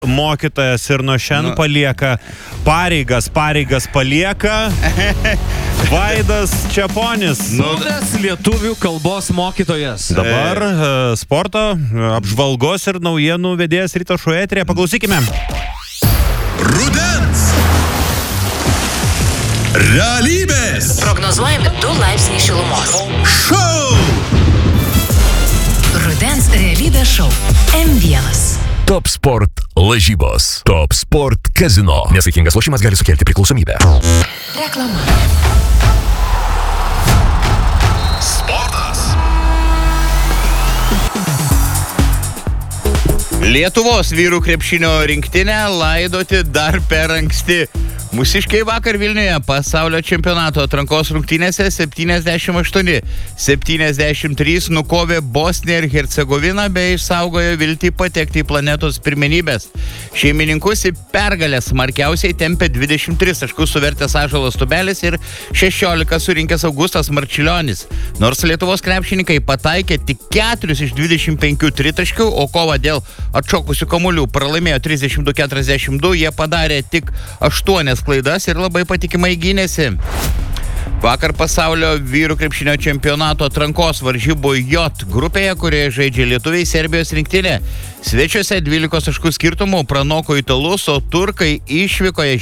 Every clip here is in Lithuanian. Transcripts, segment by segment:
mokytojas ir nuo šiandien palieka pareigas palieka Vaidas Čeponis. Naujas lietuvių kalbos mokytojas. Dabar sporto apžvalgos ir naujienų vedėjas Ryto šou eteryje. Paklausykime. Rudens realybės Prognozuojami 2 laipsniai šilumos. šou. Rudens realybės šou M1. Top Sport lažybos. Top Sport kazino. Nesaikingas lošimas gali sukelti priklausomybę. Reklama. Sportas. Lietuvos vyrų krepšinio rinktinę laidoti dar per anksti. Mūsiškiai vakar Vilniuje pasaulio čempionato atrankos rungtynėse 78-73 nukovė Bosniją ir Hercegoviną bei išsaugojo viltį patekti į planetos pirmenybės. Šeimininkus į pergalę smarkiausiai tempė 23 taškus suvertęs Ąžuolas Tubelis ir 16 surinkęs Augustas Marčiulionis. Nors Lietuvos krepšininkai pataikė tik 4 iš 25 tritaškių, o kovą dėl atšokusių kamuolių pralaimėjo 32-42, jie padarė tik 8 klaidas ir labai patikimai gynėsi. Vakar pasaulio vyrų krepšinio čempionato atrankos varžybų J grupėje, kurioje žaidžia lietuviai Serbijos rinktinė. Svečiuose 12 taškų skirtumų pranoko italus, o turkai išvykoje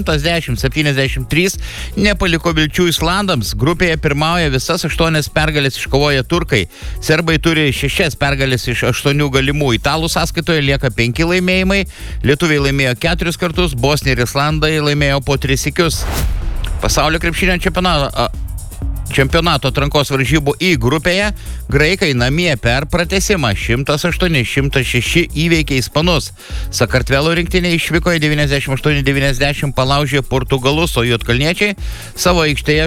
110-73 nepaliko vilčių islandams. Grupėje pirmauja visas 8 pergalės iškovoję turkai. Serbai turi 6 pergalės iš 8 galimų. Italų sąskaitoje lieka 5 laimėjimai. Lietuviai laimėjo 4 kartus, Bosnija ir Islandai laimėjo po 3 sykius. Pasaulio krepšinio čempionato atrankos varžybų į grupėje graikai namie per pratęsimą 108-106 įveikė ispanus. Sakartvelo rinktinė išvykoje 98-90 palaužė portugalus, o juodkalniečiai savo aikštėje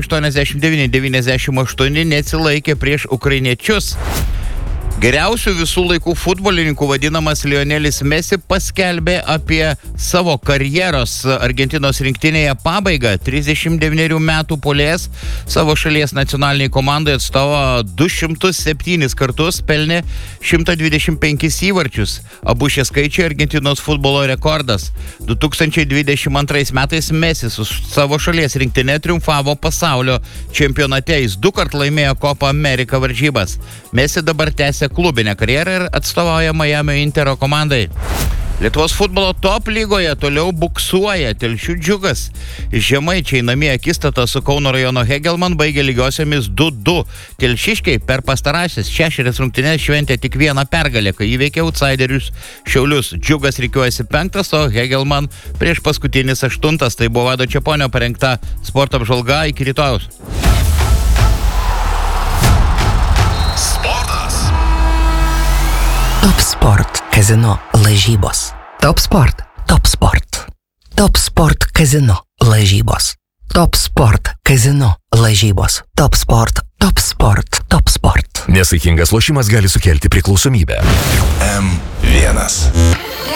89-98 neatsilaikė prieš ukrainiečius. Geriausių visų laikų futbolininkų vadinamas Lionelis Messi paskelbė apie savo karjeros Argentinos rinktinėje pabaigą. 39 metų puolėjas savo šalies nacionaliniai komandai atstovo 207 kartus, pelnė 125 įvarčius. Abu šie skaičiai Argentinos futbolo rekordas. 2022 metais Messi su savo šalies rinktinė triumfavo pasaulio čempionate. Jis 2 kart laimėjo Copa America varžybas. Messi dabar tęsia klubinę karjerą ir atstovauja Miamio Intero komandai. Lietuvos futbolo top lygoje toliau buksuoja Telšių Džiugas. Žemaičiai namie akistatą su Kauno rajono Hegelman baigė lygiosiomis 2-2. Telšiškiai per pastarąsias 6 rungtynes šventė tik 1 pergalę, kai įveikė outsiderius Šiaulius. Džiugas rikiuojasi 5, o Hegelman prieš paskutinis 8. Tai buvo Vaido Čeponio parengta sporto apžvalga. Iki rytojaus. Top Sport kazino lažybos. Top Sport. Top Sport. Top Sport kazino lažybos. Top Sport kazino lažybos. Top Sport. Top Sport. Top Sport. Nesaikingas lošimas gali sukelti priklausomybę. M1.